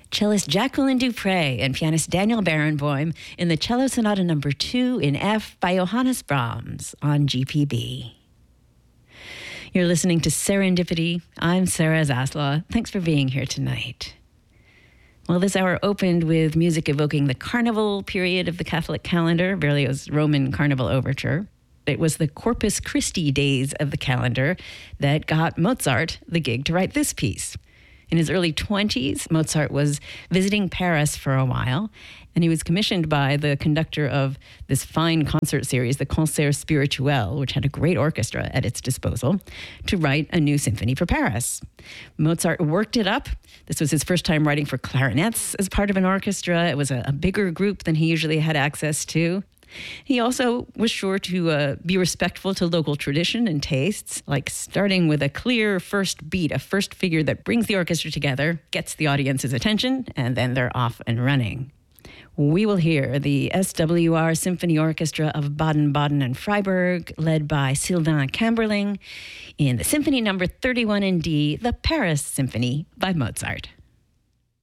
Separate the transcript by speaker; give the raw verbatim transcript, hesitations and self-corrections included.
Speaker 1: cellist Jacqueline Dupre and pianist Daniel Barenboim in the Cello Sonata number two in F by Johannes Brahms on G P B. You're listening to Serendipity. I'm Sarah Zaslaw. Thanks for being here tonight. Well, this hour opened with music evoking the Carnival period of the Catholic calendar, Berlioz' Roman Carnival Overture. It was the Corpus Christi days of the calendar that got Mozart the gig to write this piece. In his early twenties, Mozart was visiting Paris for a while, and he was commissioned by the conductor of this fine concert series, the Concert Spirituel, which had a great orchestra at its disposal, to write a new symphony for Paris. Mozart worked it up. This was his first time writing for clarinets as part of an orchestra. It was a, a bigger group than he usually had access to. He also was sure to uh, be respectful to local tradition and tastes, like starting with a clear first beat, a first figure that brings the orchestra together, gets the audience's attention, and then they're off and running. We will hear the S W R Symphony Orchestra of Baden-Baden and Freiburg, led by Sylvain Camberling, in the Symphony number thirty-one in D, the Paris Symphony by Mozart.